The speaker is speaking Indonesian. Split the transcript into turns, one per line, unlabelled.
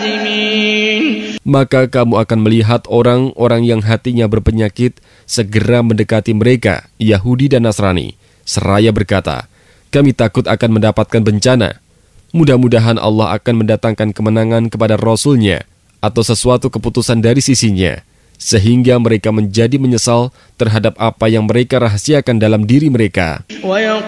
Maka kamu akan melihat orang-orang yang hatinya berpenyakit segera mendekati mereka, Yahudi dan Nasrani, seraya berkata, kami takut akan mendapatkan bencana. Mudah-mudahan Allah akan mendatangkan kemenangan kepada Rasul-Nya atau sesuatu keputusan dari sisinya, sehingga mereka menjadi menyesal terhadap apa yang mereka rahasiakan dalam diri mereka.